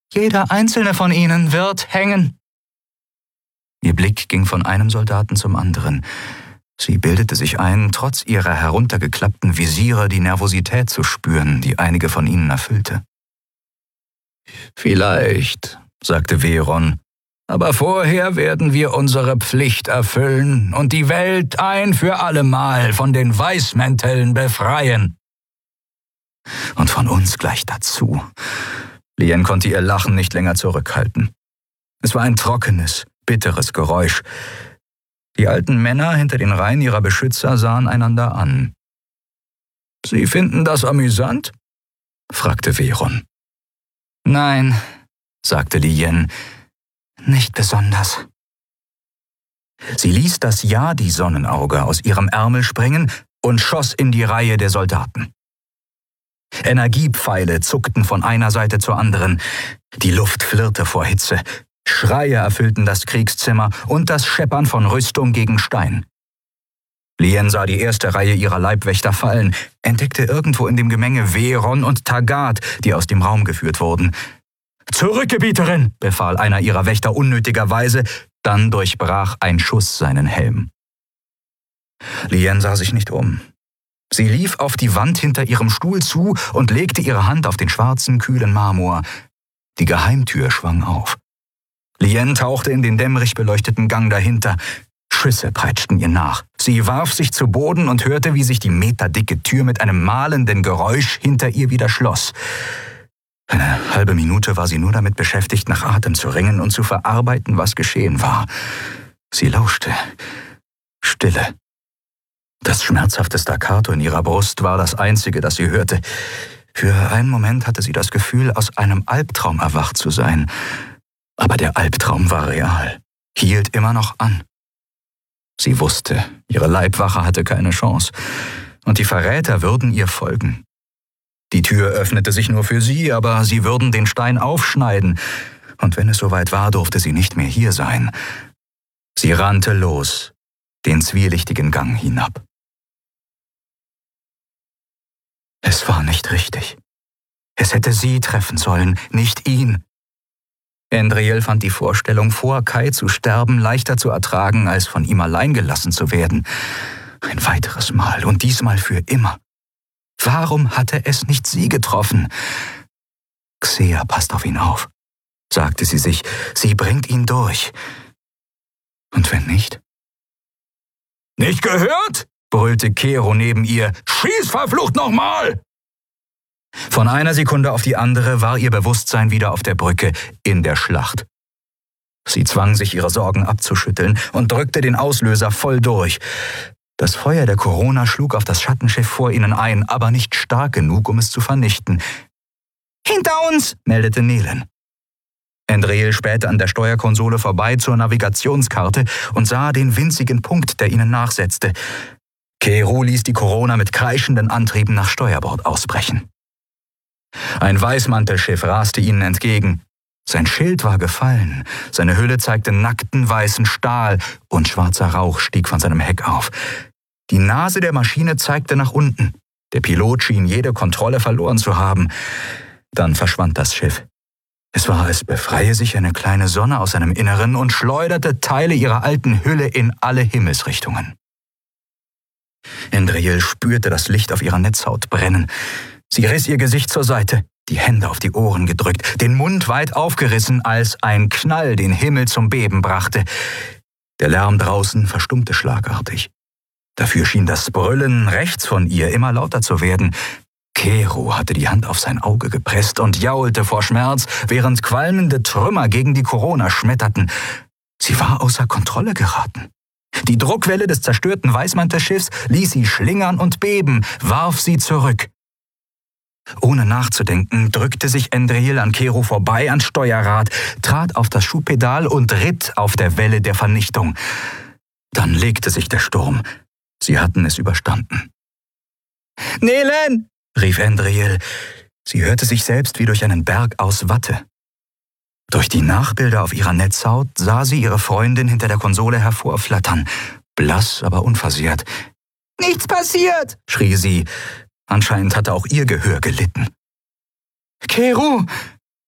Jeder einzelne von ihnen wird hängen. Ihr Blick ging von einem Soldaten zum anderen. Sie bildete sich ein, trotz ihrer heruntergeklappten Visiere die Nervosität zu spüren, die einige von ihnen erfüllte. »Vielleicht«, sagte Veron, »aber vorher werden wir unsere Pflicht erfüllen und die Welt ein für allemal von den Weißmänteln befreien.« »Und von uns gleich dazu.« Lien konnte ihr Lachen nicht länger zurückhalten. Es war ein trockenes, bitteres Geräusch. Die alten Männer hinter den Reihen ihrer Beschützer sahen einander an. »Sie finden das amüsant?« fragte Veron. »Nein«, sagte Lien, »nicht besonders.« Sie ließ das Ja-die-Sonnenauge aus ihrem Ärmel springen und schoss in die Reihe der Soldaten. Energiepfeile zuckten von einer Seite zur anderen. Die Luft flirrte vor Hitze. Schreie erfüllten das Kriegszimmer und das Scheppern von Rüstung gegen Stein. Lien sah die erste Reihe ihrer Leibwächter fallen, entdeckte irgendwo in dem Gemenge Veron und Taggart, die aus dem Raum geführt wurden. »Zurück, Gebieterin«, befahl einer ihrer Wächter unnötigerweise, dann durchbrach ein Schuss seinen Helm. Lien sah sich nicht um. Sie lief auf die Wand hinter ihrem Stuhl zu und legte ihre Hand auf den schwarzen, kühlen Marmor. Die Geheimtür schwang auf. Lien tauchte in den dämmerig beleuchteten Gang dahinter. Schüsse peitschten ihr nach. Sie warf sich zu Boden und hörte, wie sich die meterdicke Tür mit einem mahlenden Geräusch hinter ihr wieder schloss. Eine halbe Minute war sie nur damit beschäftigt, nach Atem zu ringen und zu verarbeiten, was geschehen war. Sie lauschte. Stille. Das schmerzhafte Staccato in ihrer Brust war das Einzige, das sie hörte. Für einen Moment hatte sie das Gefühl, aus einem Albtraum erwacht zu sein. Aber der Albtraum war real, hielt immer noch an. Sie wusste, ihre Leibwache hatte keine Chance, und die Verräter würden ihr folgen. Die Tür öffnete sich nur für sie, aber sie würden den Stein aufschneiden, und wenn es soweit war, durfte sie nicht mehr hier sein. Sie rannte los, den zwielichtigen Gang hinab. Es war nicht richtig. Es hätte sie treffen sollen, nicht ihn. Endriel fand die Vorstellung, vor Kai zu sterben, leichter zu ertragen, als von ihm allein gelassen zu werden. Ein weiteres Mal und diesmal für immer. Warum hatte es nicht sie getroffen? Xea passt auf ihn auf, sagte sie sich. Sie bringt ihn durch. Und wenn nicht? »Nicht gehört?« brüllte Kero neben ihr. »Schieß verflucht nochmal!« Von einer Sekunde auf die andere war ihr Bewusstsein wieder auf der Brücke, in der Schlacht. Sie zwang sich, ihre Sorgen abzuschütteln und drückte den Auslöser voll durch. Das Feuer der Corona schlug auf das Schattenschiff vor ihnen ein, aber nicht stark genug, um es zu vernichten. »Hinter uns«, meldete Nelen. Endriel spähte an der Steuerkonsole vorbei zur Navigationskarte und sah den winzigen Punkt, der ihnen nachsetzte. Kero ließ die Corona mit kreischenden Antrieben nach Steuerbord ausbrechen. Ein Weißmantelschiff raste ihnen entgegen. Sein Schild war gefallen, seine Hülle zeigte nackten weißen Stahl und schwarzer Rauch stieg von seinem Heck auf. Die Nase der Maschine zeigte nach unten. Der Pilot schien jede Kontrolle verloren zu haben. Dann verschwand das Schiff. Es war, als befreie sich eine kleine Sonne aus seinem Inneren und schleuderte Teile ihrer alten Hülle in alle Himmelsrichtungen. Endriel spürte das Licht auf ihrer Netzhaut brennen. Sie riss ihr Gesicht zur Seite, die Hände auf die Ohren gedrückt, den Mund weit aufgerissen, als ein Knall den Himmel zum Beben brachte. Der Lärm draußen verstummte schlagartig. Dafür schien das Brüllen rechts von ihr immer lauter zu werden. Kero hatte die Hand auf sein Auge gepresst und jaulte vor Schmerz, während qualmende Trümmer gegen die Corona schmetterten. Sie war außer Kontrolle geraten. Die Druckwelle des zerstörten Weißmantelschiffs ließ sie schlingern und beben, warf sie zurück. Ohne nachzudenken drückte sich Endriel an Kero vorbei ans Steuerrad, trat auf das Schubpedal und ritt auf der Welle der Vernichtung. Dann legte sich der Sturm. Sie hatten es überstanden. »Nelen«, rief Endriel. Sie hörte sich selbst wie durch einen Berg aus Watte. Durch die Nachbilder auf ihrer Netzhaut sah sie ihre Freundin hinter der Konsole hervorflattern, blass, aber unversehrt. »Nichts passiert«, schrie sie. Anscheinend hatte auch ihr Gehör gelitten. »Kero«,